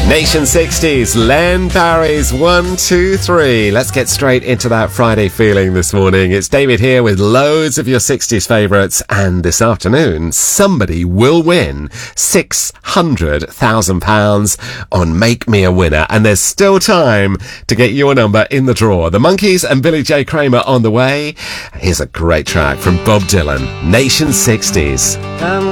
Nation 60s, Len Barry's 1, 2, 3. Let's get straight into that Friday feeling this morning. It's David here with loads of your 60s favourites, and this afternoon, somebody will win £600,000 on Make Me a Winner, and there's still time to get your number in the draw. The Monkees and Billy J. Kramer on the way. Here's a great track from Bob Dylan, Nation 60s.